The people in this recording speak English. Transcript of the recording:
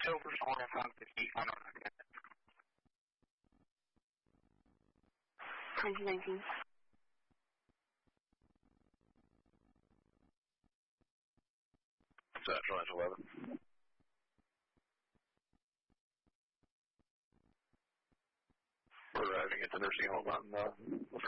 over someone in front of the heat on our head. 1919. Central 11. We're arriving at the nursing home on